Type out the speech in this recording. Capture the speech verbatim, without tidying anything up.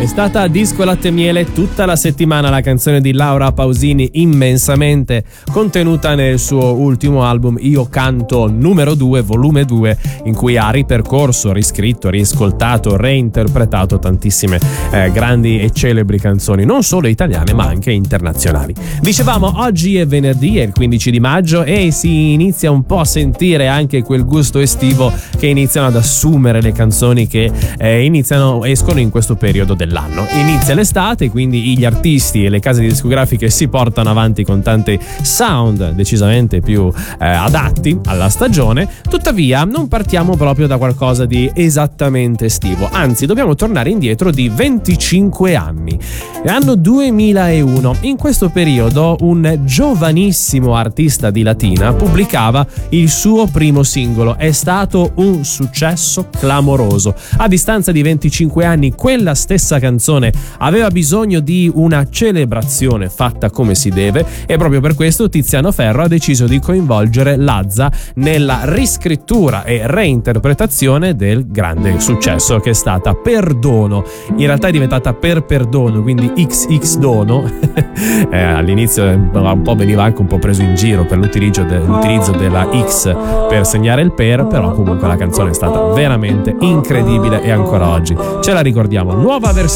È stata a disco latte e miele tutta la settimana la canzone di Laura Pausini, Immensamente, contenuta nel suo ultimo album Io Canto numero due, volume due, in cui ha ripercorso, riscritto, riscoltato, reinterpretato tantissime eh, grandi e celebri canzoni, non solo italiane ma anche internazionali. Dicevamo, oggi è venerdì, è il quindici di maggio e si inizia un po' a sentire anche quel gusto estivo che iniziano ad assumere le canzoni che eh, iniziano, escono in questo periodo dell'anno. Inizia l'estate, quindi gli artisti e le case discografiche si portano avanti con tanti sound decisamente più eh, adatti alla stagione. Tuttavia non partiamo proprio da qualcosa di esattamente estivo, anzi dobbiamo tornare indietro di venticinque anni. Anno duemilauno. In questo periodo un giovanissimo artista di Latina pubblicava il suo primo singolo. È stato un successo clamoroso. A distanza di venticinque anni quella stessa canzone aveva bisogno di una celebrazione fatta come si deve e proprio per questo Tiziano Ferro ha deciso di coinvolgere Lazza nella riscrittura e reinterpretazione del grande successo che è stata Perdono. In realtà è diventata Per Perdono, quindi X X Dono. eh, all'inizio un po' veniva anche un po' preso in giro per l'utilizzo, de- l'utilizzo della X per segnare il per, però comunque la canzone è stata veramente incredibile e ancora oggi ce la ricordiamo. Nuova versione